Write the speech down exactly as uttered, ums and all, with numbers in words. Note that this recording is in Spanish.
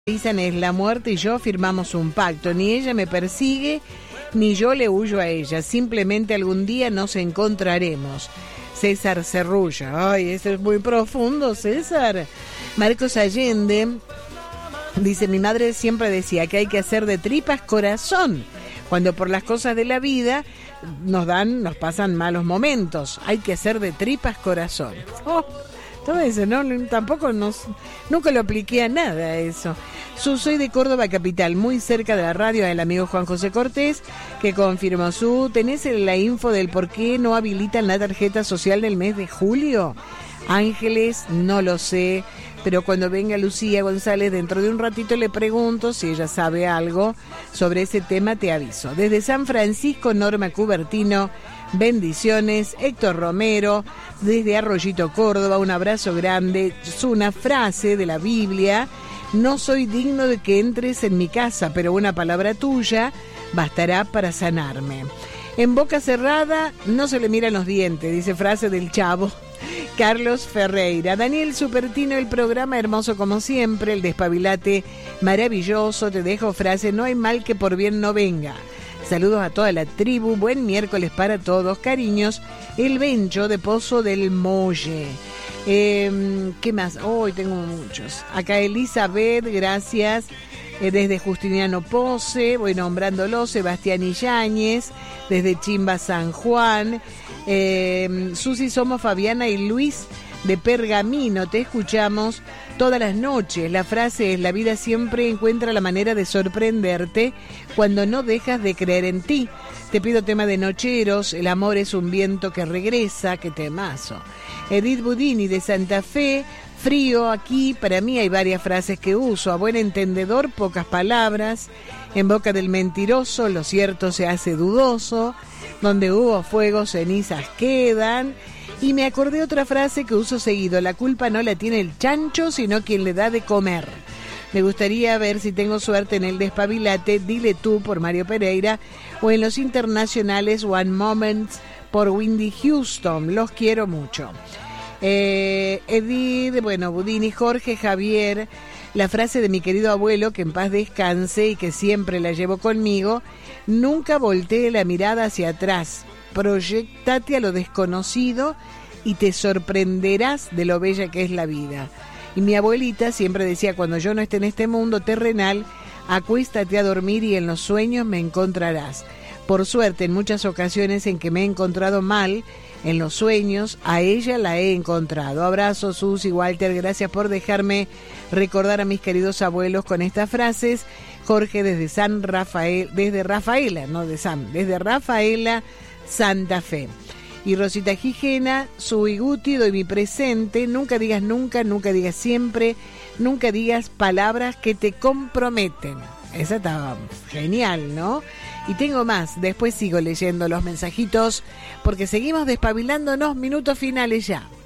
Dicen es la muerte y yo firmamos un pacto. Ni ella me persigue, ni yo le huyo a ella. Simplemente algún día nos encontraremos. César Cerrulla. Ay, eso es muy profundo, César. Marcos Allende dice, mi madre siempre decía que hay que hacer de tripas corazón. Cuando por las cosas de la vida nos dan, nos pasan malos momentos. Hay que hacer de tripas corazón. Oh. Todo eso, ¿no? Tampoco nos, nunca lo apliqué a nada eso. Su, soy de Córdoba capital, muy cerca de la radio del amigo Juan José Cortés, que confirmó su, ¿tenés la info del por qué no habilitan la tarjeta social del mes de julio? Ángeles, no lo sé, pero cuando venga Lucía González dentro de un ratito le pregunto si ella sabe algo sobre ese tema, te aviso. Desde San Francisco, Norma Cubertino, bendiciones. Héctor Romero, desde Arroyito, Córdoba, un abrazo grande. Es una frase de la Biblia, no soy digno de que entres en mi casa, pero una palabra tuya bastará para sanarme. En boca cerrada no se le miran los dientes, dice frase del Chavo. Carlos Ferreira. Daniel Supertino, el programa hermoso como siempre, el despabilate maravilloso, te dejo frase, no hay mal que por bien no venga. Saludos a toda la tribu, buen miércoles para todos, cariños, el Bencho de Pozo del Molle. Eh, ¿Qué más? Hoy oh, tengo muchos. Acá Elizabeth, gracias. Eh, desde Justiniano Pose, voy nombrándolo, Sebastián Illañez, desde Chimba San Juan. Eh, Susi, somos Fabiana y Luis de Pergamino, te escuchamos todas las noches. La frase es, la vida siempre encuentra la manera de sorprenderte cuando no dejas de creer en ti. Te pido tema de Nocheros, el amor es un viento que regresa, qué temazo. Edith Budini de Santa Fe, frío aquí, para mí hay varias frases que uso, a buen entendedor pocas palabras, en boca del mentiroso lo cierto se hace dudoso, donde hubo fuego cenizas quedan. Y me acordé otra frase que uso seguido, la culpa no la tiene el chancho, sino quien le da de comer. Me gustaría ver si tengo suerte en el despabilate, dile tú por Mario Pereira, o en los internacionales One Moments por Windy Houston, los quiero mucho. Eh, Edith, bueno, Budini, Jorge, Javier, la frase de mi querido abuelo, que en paz descanse y que siempre la llevo conmigo, nunca voltee la mirada hacia atrás. Proyectate a lo desconocido y te sorprenderás de lo bella que es la vida. Y mi abuelita siempre decía, cuando yo no esté en este mundo terrenal, acuéstate a dormir y en los sueños me encontrarás. Por suerte, en muchas ocasiones en que me he encontrado mal, en los sueños, a ella la he encontrado. Abrazos, Susi, Walter, gracias por dejarme recordar a mis queridos abuelos con estas frases. Jorge desde San Rafael, desde Rafaela, no de San, desde Rafaela, Santa Fe. Y Rosita Gijena, Sui Guti, doy mi presente, nunca digas nunca, nunca digas siempre, nunca digas palabras que te comprometen. Esa estaba genial, ¿no? Y tengo más, después sigo leyendo los mensajitos porque seguimos despabilándonos, minutos finales ya.